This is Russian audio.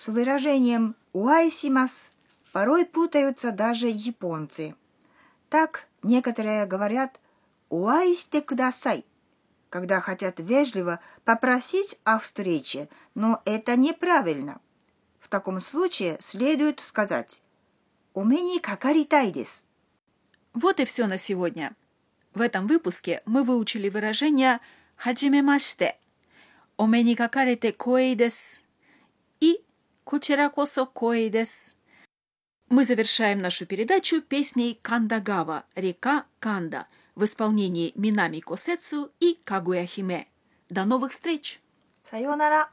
С выражением «уайсимас» порой путаются даже японцы. Так некоторые говорят «уайсте кудасай», когда хотят вежливо попросить о встрече, но это неправильно. В таком случае следует сказать «оме ни какаритай десу». Вот и все на сегодня. В этом выпуске мы выучили выражение «хаджимемашите», «оме ни какарите коэй десу» и «кочера косо коэй десу». Мы завершаем нашу передачу песней «Кандагава. Река Канда» в исполнении Минами Косэцу и Кагуя Химе. До новых встреч! Сайонара!